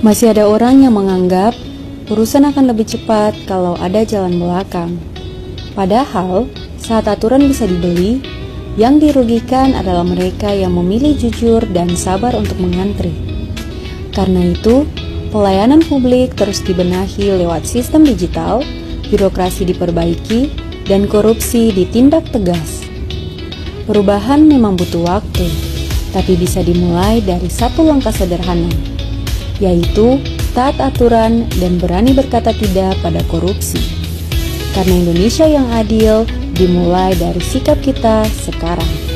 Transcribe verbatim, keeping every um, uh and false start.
Masih ada orang yang menganggap urusan akan lebih cepat kalau ada jalan belakang. Padahal, saat aturan bisa dibeli, yang dirugikan adalah mereka yang memilih jujur dan sabar untuk mengantri. Karena itu, pelayanan publik terus dibenahi lewat sistem digital, birokrasi diperbaiki, dan korupsi ditindak tegas. Perubahan memang butuh waktu, tapi bisa dimulai dari satu langkah sederhana, yaitu taat aturan dan berani berkata tidak pada korupsi. Karena Indonesia yang adil dimulai dari sikap kita sekarang.